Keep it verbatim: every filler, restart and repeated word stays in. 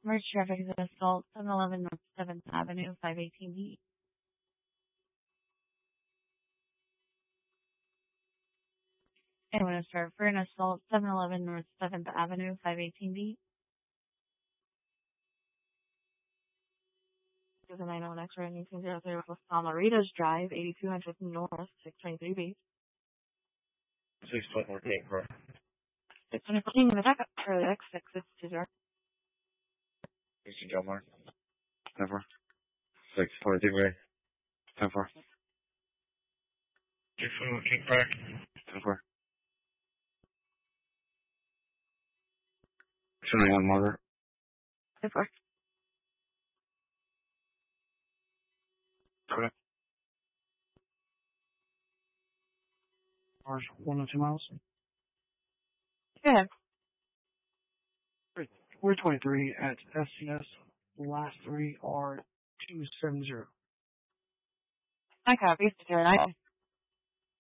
Merge traffic is an assault, seven eleven North seventh Avenue, five eighteen B. Anyone is served for an assault, seven eleven North seventh Avenue, five eighteen B. This is a nine oh one X-ray, nineteen oh three West Margaritas Drive, eighty-two hundred North, six twenty-three B. six twenty-four King Park. six twenty-four in the backup for the X six six two zero. Mister Delmar. ten four. six twenty-two Way. ten four. six twenty-one King Park. ten four. seventy-one Margaret. ten four. Correct. Ours, one oh two miles. Go ahead. We're twenty-three at S C S. The last three are two seven zero. I copy. zero nine.